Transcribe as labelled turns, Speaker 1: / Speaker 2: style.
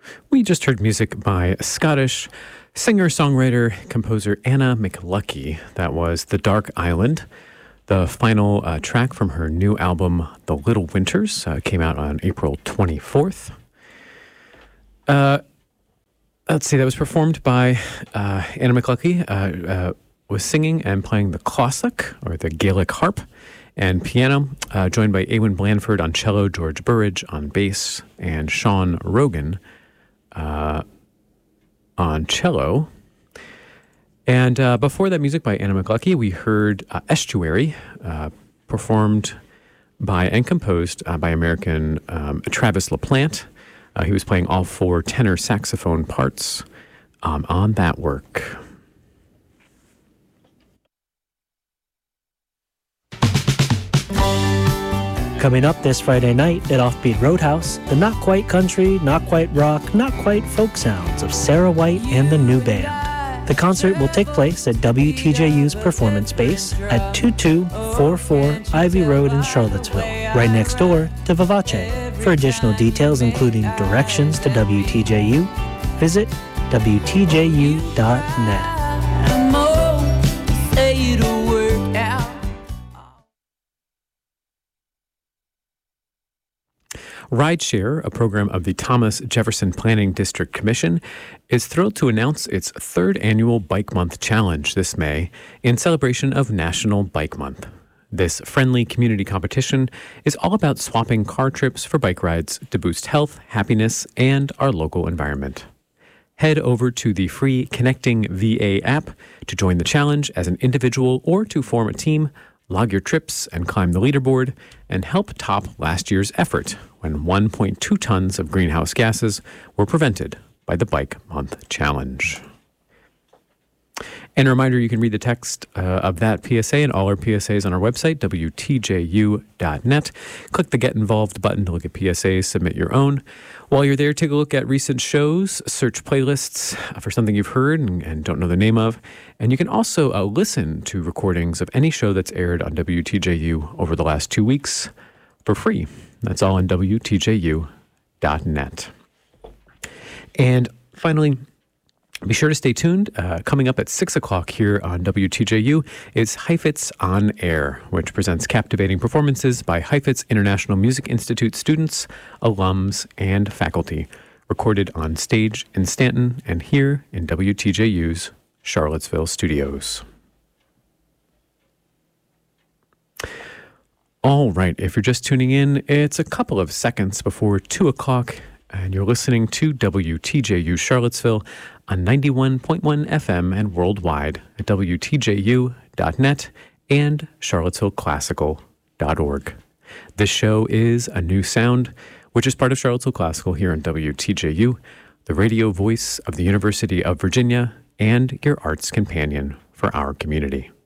Speaker 1: We just heard music by Scottish singer-songwriter, composer Anna McLuckie. That was The Dark Island, the final track from her new album, The Little Winters, came out on April 24th. Let's see, that was performed by Anna McLuckie, was singing and playing the clossic, or the Gaelic harp, and piano, joined by Eowyn Blandford on cello, George Burridge on bass, and Sean Rogan on cello. And before that music by Anna McLuckie, we heard Estuary, performed by and composed by American Travis LaPlante. He was playing all four tenor saxophone parts on that work.
Speaker 2: Coming up this Friday night at Offbeat Roadhouse, the not quite country, not quite rock, not quite folk sounds of Sarah White and the New Band. The concert will take place at WTJU's Performance Space at 2244 Ivy Road in Charlottesville, right next door to Vivace. For additional details, including directions to WTJU, visit WTJU.net.
Speaker 1: Rideshare, a program of the Thomas Jefferson Planning District Commission, is thrilled to announce its third annual Bike Month Challenge this May in celebration of National Bike Month. This friendly community competition is all about swapping car trips for bike rides to boost health, happiness, and our local environment. Head over to the free Connecting VA app to join the challenge as an individual or to form a team, log your trips and climb the leaderboard, and help top last year's effort when 1.2 tons of greenhouse gases were prevented by the Bike Month Challenge. And a reminder, you can read the text of that PSA and all our PSAs on our website, WTJU.net. Click the Get Involved button to look at PSAs, submit your own. While you're there, take a look at recent shows, search playlists for something you've heard and don't know the name of. And you can also listen to recordings of any show that's aired on WTJU over the last 2 weeks for free. That's all on WTJU.net. And finally, be sure to stay tuned. Coming up at 6 o'clock here on WTJU is Heifetz On Air, which presents captivating performances by Heifetz International Music Institute students, alums, and faculty, recorded on stage in Stanton and here in WTJU's Charlottesville studios. All right, if you're just tuning in, it's a couple of seconds before 2 o'clock, and you're listening to WTJU Charlottesville on 91.1 FM and worldwide at WTJU.net and charlottesvilleclassical.org. This show is A New Sound, which is part of Charlottesville Classical here on WTJU, the radio voice of the University of Virginia, and your arts companion for our community.